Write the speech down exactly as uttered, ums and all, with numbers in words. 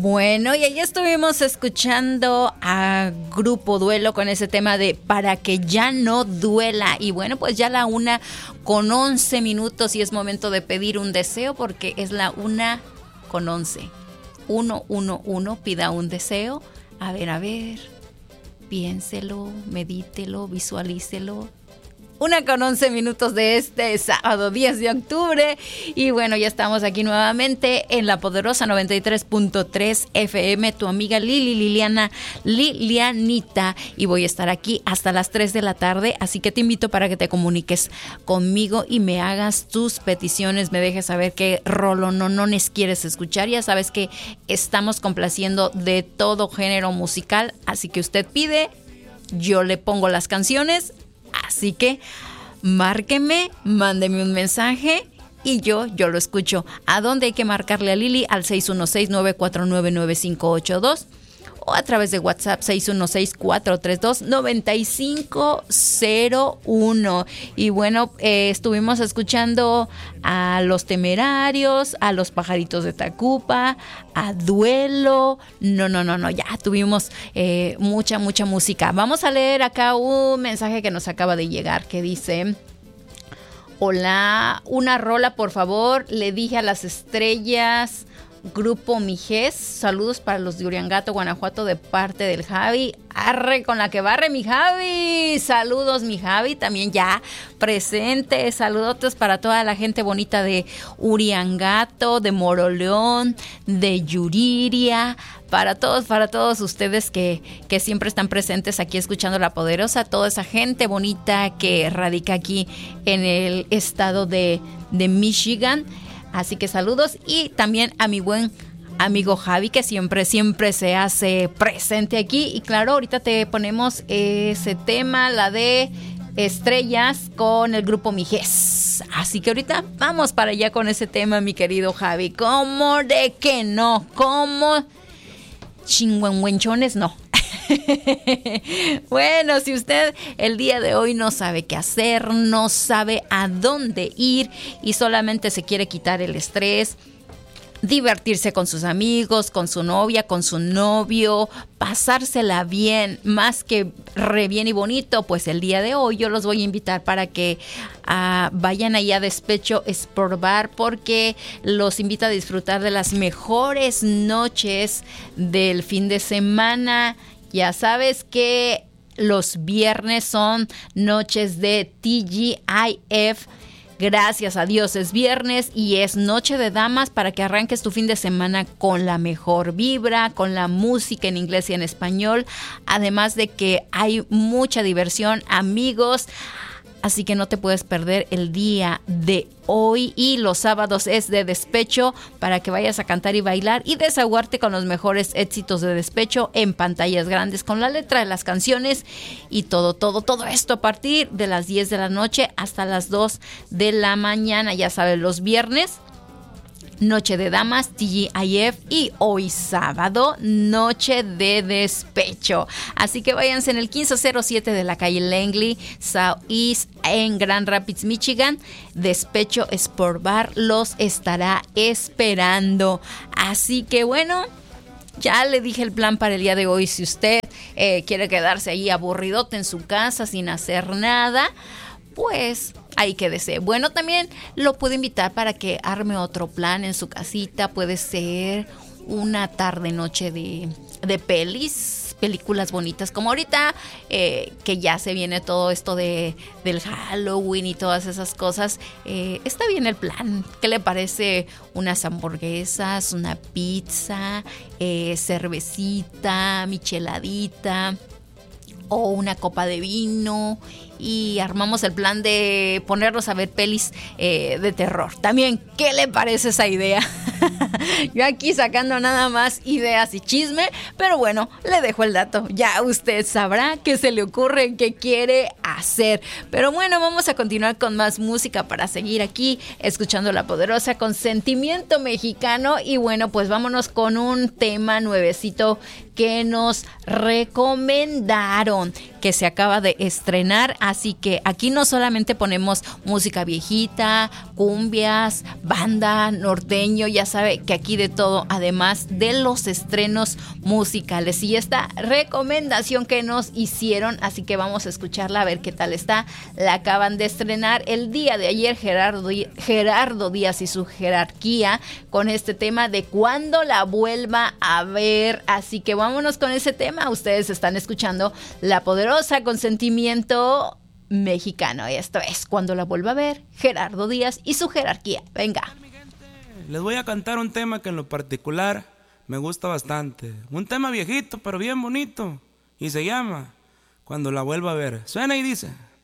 Bueno, y ahí estuvimos escuchando a Grupo Duelo con ese tema de Para que ya no duela. Y bueno, pues ya la una con once minutos y es momento de pedir un deseo porque es la una con once. Uno, uno, uno, pida un deseo. A ver, a ver, piénselo, medítelo, visualícelo. Una con once minutos de este sábado diez de octubre. Y bueno, ya estamos aquí nuevamente en La Poderosa noventa y tres punto tres F M. Tu amiga Lili Liliana Lilianita. Y voy a estar aquí hasta las tres de la tarde. Así que te invito para que te comuniques conmigo y me hagas tus peticiones. Me dejes saber qué rolononones quieres escuchar. Ya sabes que estamos complaciendo de todo género musical. Así que usted pide, yo le pongo las canciones. Así que márqueme, mándeme un mensaje y yo, yo lo escucho. ¿A dónde hay que marcarle a Lili? Al seis uno seis, nueve cuatro nueve, nueve cinco ocho dos o a través de WhatsApp seis uno seis, cuatro tres dos, nueve cinco cero uno. Y bueno, eh, estuvimos escuchando a Los Temerarios, a Los Pajaritos de Tacuba, a Duelo. No, no, no, no, ya tuvimos eh, mucha, mucha música. Vamos a leer acá un mensaje que nos acaba de llegar que dice: hola, una rola por favor, le dije a las estrellas. Grupo Mijes, saludos para los de Uriangato, Guanajuato, de parte del Javi. Arre con la que barre, mi Javi. Saludos, mi Javi, también ya presente. Saludotes para toda la gente bonita de Uriangato, de Moroleón, de Yuriria. Para todos, para todos ustedes que, que siempre están presentes aquí escuchando La Poderosa. Toda esa gente bonita que radica aquí en el estado de, de Michigan. Así que saludos y también a mi buen amigo Javi que siempre, siempre se hace presente aquí. Y claro, ahorita te ponemos ese tema, la de Estrellas con el Grupo Mijes. Así que ahorita vamos para allá con ese tema, mi querido Javi. ¿Cómo de que no? ¿Cómo? Chingüengüenchones no. Bueno, si usted el día de hoy no sabe qué hacer, no sabe a dónde ir y solamente se quiere quitar el estrés, divertirse con sus amigos, con su novia, con su novio, pasársela bien, más que re bien y bonito, pues el día de hoy yo los voy a invitar para que uh, vayan allá a Despecho Sport Bar, porque los invita a disfrutar de las mejores noches del fin de semana. Ya sabes que los viernes son noches de T G I F. Gracias a Dios es viernes y es noche de damas para que arranques tu fin de semana con la mejor vibra, con la música en inglés y en español. Además de que hay mucha diversión, amigos. Así que no te puedes perder el día de hoy. Y los sábados es de despecho para que vayas a cantar y bailar y desahogarte con los mejores éxitos de despecho en pantallas grandes con la letra de las canciones y todo, todo, todo esto a partir de las diez de la noche hasta las dos de la mañana. Ya sabes, los viernes, noche de damas, T G I F, y hoy sábado, noche de despecho. Así que váyanse en el quince cero siete de la calle Langley Southeast en Grand Rapids, Michigan. Despecho Sport Bar los estará esperando. Así que bueno, ya le dije el plan para el día de hoy. Si usted eh, quiere quedarse ahí aburridote en su casa sin hacer nada, pues ahí quédese. Bueno, también lo puedo invitar para que arme otro plan en su casita. Puede ser una tarde, noche de, de pelis, películas bonitas. Como ahorita eh, que ya se viene todo esto de del Halloween y todas esas cosas. Eh, está bien el plan. ¿Qué le parece? Unas hamburguesas, una pizza, eh, cervecita, micheladita o una copa de vino, y armamos el plan de ponernos a ver pelis eh, de terror. También, ¿qué le parece esa idea? Yo aquí sacando nada más ideas y chisme, pero bueno, le dejo el dato. Ya usted sabrá qué se le ocurre, qué quiere hacer. Pero bueno, vamos a continuar con más música para seguir aquí escuchando La Poderosa con sentimiento mexicano. Y bueno, pues vámonos con un tema nuevecito que nos recomendaron, que se acaba de estrenar. Así que aquí no solamente ponemos música viejita, cumbias, banda, norteño, ya sabe que aquí aquí de todo, además de los estrenos musicales y esta recomendación que nos hicieron, así que vamos a escucharla a ver qué tal está. La acaban de estrenar el día de ayer Gerardo, Gerardo Díaz y su jerarquía con este tema de cuando la vuelva a ver, así que vámonos con ese tema. Ustedes están escuchando La Poderosa con Sentimiento Mexicano. Esto es Cuando la vuelva a ver, Gerardo Díaz y su jerarquía. Venga. Les voy a cantar un tema que en lo particular me gusta bastante. Un tema viejito, pero bien bonito. Y se llama Cuando la vuelva a ver. Suena y dice...